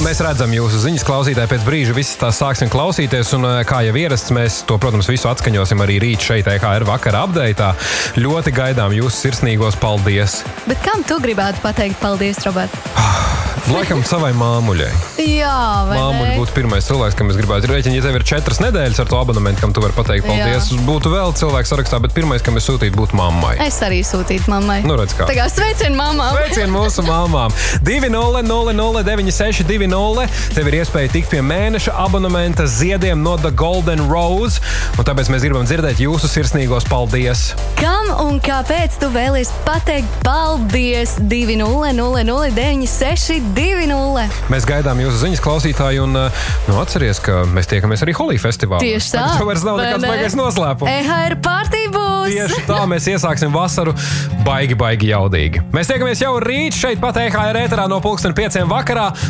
Mēs redzam jūsu ziņas klausītāji, pēc brīža visas tās sāksim klausīties, un kā jau ierasts, mēs to, protams, visu atskaņosim arī rīt šeit EHR vakara update'ā. Ļoti gaidām jūsu sirsnīgos paldies. Bet kam tu gribētu pateikt paldies, Robert? Laikam savai māmuļai. Jā, vai Māmuļa ne? būtu pirmais cilvēks, kam es gribētu rēķināt. Ja tev ir 4 nedēļas ar to abonementu, kam tu vari pateikt paldies, būtu vēl cilvēks sarakstā, bet pirmais, kam es sūtītu, būtu mammai. Es arī sūtītu mammai. Nu, redz kā. Tā kā sveicien mamām. Sveicien mūsu māmām. 2000960. Tev ir iespēja tikt pie mēneša abonementa ziediem no The Golden Rose, un tāpēc mēs gribam dzirdēt jūsu sirsnīgos paldies. Kam un kāpēc tu vēlies pateikt paldies? 2000962. Mēs gaidām jūsu ziņas klausītāji, un atceries, ka mēs tiekamies arī Holī festivālā. Tieši tā. Tas vairs nav nekāds baigais noslēpums. EHR partī būs. Tieši tā, mēs iesāksim vasaru baigi jaudīgi. Mēs tiekamies jau rīt šeit pat EHR ēterā no 5:00 vakarā.